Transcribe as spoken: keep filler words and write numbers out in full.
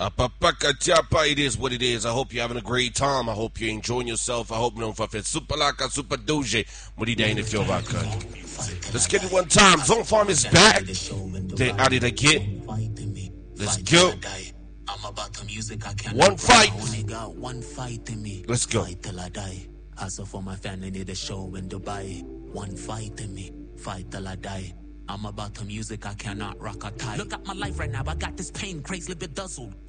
Apapakachapa, it is what it is. I hope you're having a great time. I hope you're enjoying yourself. I hope no for super laka super doje. Mudi in if you're back. Let's get it one time. Zone Farm is back. They at it again. Let's go. One fight. Let's go. Hustle for my family, need a show in Dubai. One fight in me, fight till I die. I'm about the music, I cannot rock a tie. Look at my life right now, I got this pain, crazily bedazzled.